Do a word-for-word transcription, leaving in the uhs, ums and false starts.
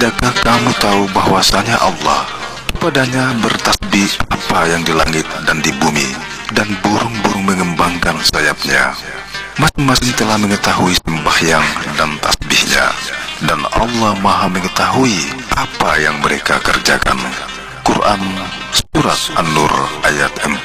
Tidakkah kamu tahu bahwasanya Allah, padanya bertasbih apa yang di langit dan di bumi, dan burung-burung mengembangkan sayapnya. Masing-masing telah mengetahui sembahyang dan tasbihnya, dan Allah Maha mengetahui apa yang mereka kerjakan. Quran Surat An-Nur ayat empat.